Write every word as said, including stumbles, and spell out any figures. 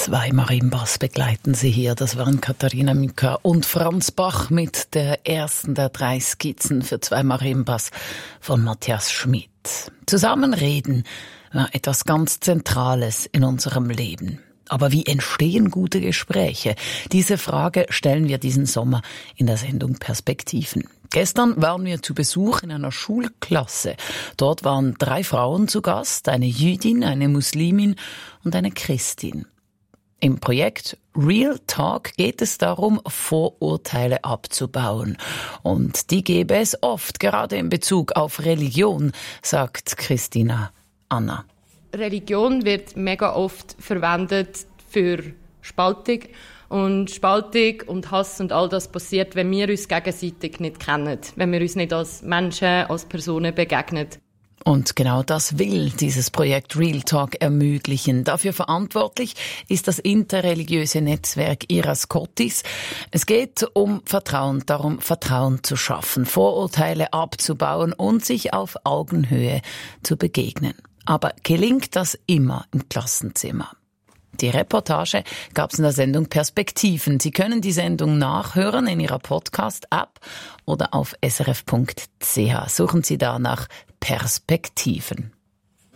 Zwei Marimbas begleiten Sie hier. Das waren Katharina Mücker und Franz Bach mit der ersten der drei Skizzen für zwei Marimbas von Matthias Schmid. Zusammenreden war etwas ganz Zentrales in unserem Leben. Aber wie entstehen gute Gespräche? Diese Frage stellen wir diesen Sommer in der Sendung Perspektiven. Gestern waren wir zu Besuch in einer Schulklasse. Dort waren drei Frauen zu Gast, eine Jüdin, eine Muslimin und eine Christin. Im Projekt Real Talk geht es darum, Vorurteile abzubauen. Und die gäbe es oft, gerade in Bezug auf Religion, sagt Christina Anna. Religion wird mega oft verwendet für Spaltung. Und Spaltung und Hass und all das passiert, wenn wir uns gegenseitig nicht kennen, wenn wir uns nicht als Menschen, als Personen begegnen. Und genau das will dieses Projekt Real Talk ermöglichen. Dafür verantwortlich ist das interreligiöse Netzwerk Iras Kotis. Es geht um Vertrauen, darum Vertrauen zu schaffen, Vorurteile abzubauen und sich auf Augenhöhe zu begegnen. Aber gelingt das immer im Klassenzimmer? Die Reportage gab es in der Sendung Perspektiven. Sie können die Sendung nachhören in Ihrer Podcast-App oder auf s r f punkt c h. Suchen Sie da nach Perspektiven.